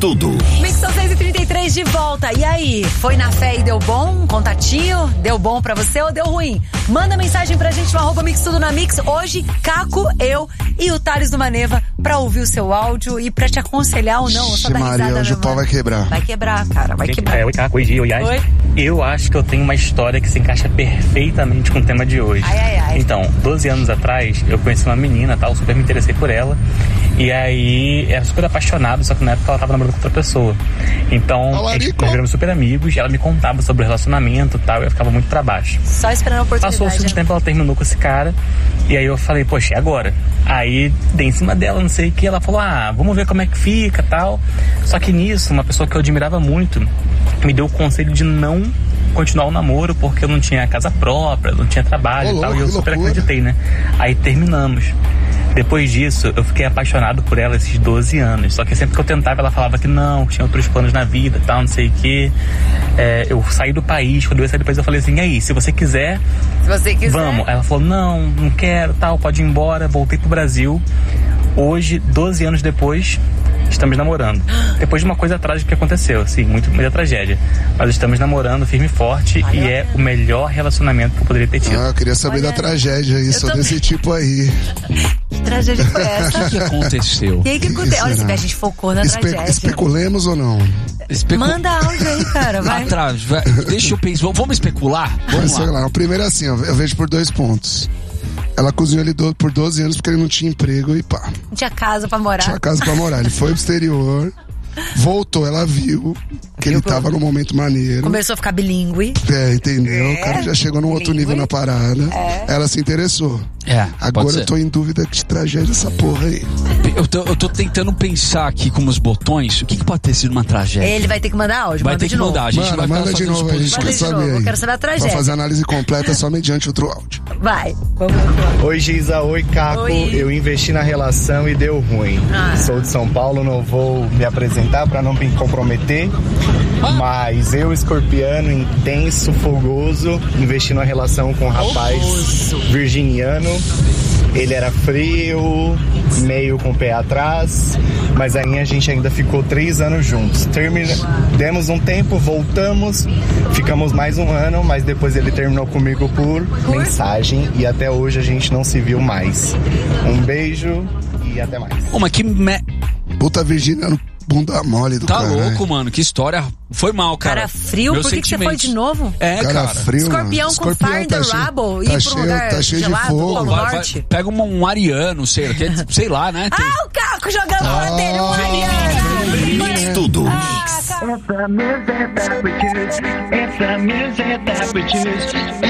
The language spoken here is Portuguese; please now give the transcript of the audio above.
tudo. Mix 6h33 de volta. E aí, foi na fé e deu bom? Contatinho? Deu bom pra você ou deu ruim? Manda mensagem pra gente no @Mix Tudo na Mix. Hoje, Caco, eu e o Thales do Maneva pra ouvir o seu áudio e pra te aconselhar ou não. Só dar risada. Maria, hoje o pau vai quebrar. Vai quebrar, cara, vai quebrar. Oi, Caco, oi, Gil, oi. Oi. Eu acho que eu tenho uma história que se encaixa perfeitamente com o tema de hoje. Ai. Então, 12 anos atrás, eu conheci uma menina, tal, super me interessei por ela. E aí, era super apaixonado, só que na época ela tava namorando com outra pessoa. Então, nós viramos super amigos, ela me contava sobre o relacionamento e tal, e eu ficava muito pra baixo. Só esperando a oportunidade. Passou um tempo, ela terminou com esse cara, e aí eu falei, poxa, e agora? Aí, dei em cima dela, não sei o que, ela falou, vamos ver como é que fica, tal. Só que nisso, uma pessoa que eu admirava muito, me deu o conselho de não continuar o namoro, porque eu não tinha casa própria, não tinha trabalho e tal, e eu super acreditei, né? Aí terminamos. Depois disso, eu fiquei apaixonado por ela esses 12 anos. Só que sempre que eu tentava, ela falava que não, que tinha outros planos na vida, tal, não sei o quê. Eu saí do país, quando eu saí do país eu falei assim, e aí, se você quiser, vamos. Ela falou, não quero, tal, pode ir embora. Voltei pro Brasil. Hoje, 12 anos depois, estamos namorando. Depois de uma coisa trágica que aconteceu, assim, muita tragédia. Mas estamos namorando firme e forte e é o melhor relacionamento que eu poderia ter tido. Eu queria saber da tragédia aí, só desse tipo aí. Que tragédia foi essa? O que aconteceu? O que aconteceu? Olha, a gente focou na tragédia. Especulemos ou não? Manda áudio aí, cara, vai. Deixa eu pensar, vamos especular? Vamos lá. Primeiro assim, eu vejo por 2 pontos. Ela cozinhou ele por 12 anos porque ele não tinha emprego e pá. Não tinha casa pra morar. Ele foi pro exterior, voltou, ela viu que ele tava num momento maneiro. Começou a ficar bilíngue. Entendeu? O cara já chegou num outro nível na parada. Ela se interessou. Agora eu tô em dúvida que tragédia essa porra aí. Eu tô tentando pensar aqui com os botões, o que pode ter sido uma tragédia? Ele vai ter que mandar áudio, vai ter que mandar, a gente vai manda de novo, a gente quer saber aí. Eu quero saber a tragédia. Pra fazer análise completa só mediante outro áudio. Vai, vamos lá. Oi, Giza, oi, Caco. Oi. Eu investi na relação e deu ruim. Sou de São Paulo, não vou me apresentar pra não me comprometer. Mas eu, escorpiano, intenso, fogoso, investi numa relação com um rapaz virginiano. Ele era frio, meio com o pé atrás, mas aí a gente ainda ficou 3 anos juntos. Demos um tempo, voltamos, ficamos mais 1 ano, mas depois ele terminou comigo por mensagem e até hoje a gente não se viu mais. Um beijo e até mais. Puta virginiano, bunda mole do cara. Tá louco, mano, que história. Foi mal, cara. Cara frio, por que você foi de novo? Cara frio, Escorpião com fire in the rubble, ir pra um lugar tá cheio de fogo. Norte. Pega um ariano, sei lá, né? O Caco jogando fora dele, um ariano. Mix tudo. Essa mesa é da Bridges, essa mesa é da Bridges.